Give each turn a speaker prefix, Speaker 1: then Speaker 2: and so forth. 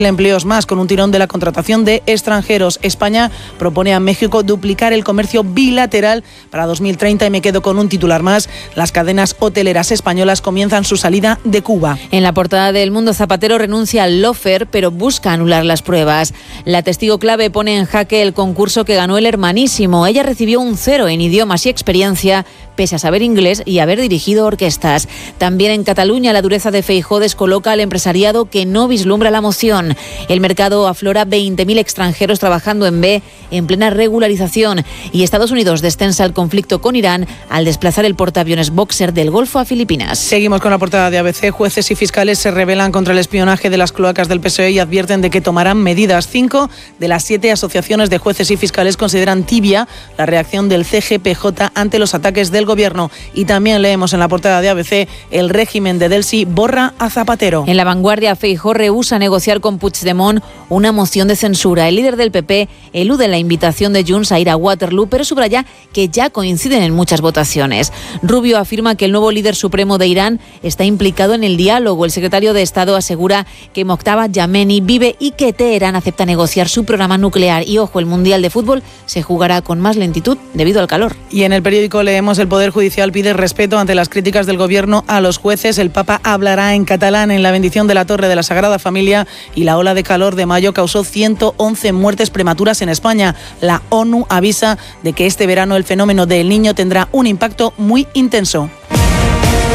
Speaker 1: empleos más con un tirón de la contratación de extranjeros. España propone a México duplicar el comercio bilateral para 2030 y me quedo con un titular más. Las cadenas hoteleras españolas comienzan su salida de Cuba.
Speaker 2: En la portada del Mundo, Zapatero renuncia al lawfare, pero busca anular las pruebas. La testigo clave pone en jaque el concurso que ganó el Hermanísimo. Ella recibió un 0 en idiomas y experiencia, pese a saber inglés y haber dirigido orquestas. También en Cataluña, la dureza de Feijóo descoloca al empresariado que no vislumbra la moción. El mercado aflora 20.000 extranjeros trabajando en B en plena regularización y Estados Unidos descensa el conflicto con Irán al desplazar el portaaviones Boxer del Golfo a Filipinas.
Speaker 1: Seguimos con la portada de ABC. Jueces y fiscales se rebelan contra el espionaje de las cloacas del PSOE y advierten de que tomarán medidas. 5 de las 7 asociaciones de jueces y fiscales consideran tibia la reacción del CGPJ ante los ataques del Gobierno. Y también leemos en la portada de ABC: el régimen de Delcy borra a Zapatero.
Speaker 2: En La Vanguardia, Feijóo rehúsa negociar con Puigdemont una moción de censura. El líder del PP elude la invitación de Junts a ir a Waterloo, pero subraya que ya coinciden en muchas votaciones. Rubio afirma que el nuevo líder supremo de Irán está implicado en el diálogo. El secretario de Estado asegura que Mojtaba Yameni vive y que Teherán acepta negociar su programa nuclear. Y ojo, el Mundial de Fútbol se jugará con más lentitud debido al calor.
Speaker 1: Y en el periódico leemos: el Poder Judicial pide respeto ante las críticas del Gobierno a los jueces. El Papa hablará en catalán en la bendición de la Torre de la Sagrada Familia. Y la ola de calor de mayo causó 111 muertes prematuras en España. La ONU avisa de que este verano el fenómeno del Niño tendrá un impacto muy intenso.